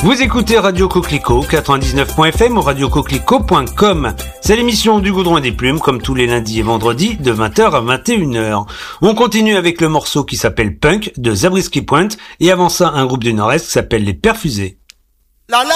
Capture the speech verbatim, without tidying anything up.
Vous écoutez Radio Coquelicot, quatre-vingt-dix-neuf point f m ou radio coquelicot point com. C'est l'émission du Goudron et des Plumes, comme tous les lundis et vendredis, de vingt heures à vingt et une heures. On continue avec le morceau qui s'appelle Punk, de Zabriskie Point, et avant ça, un groupe du Nord-Est qui s'appelle Les Perfusés. La, la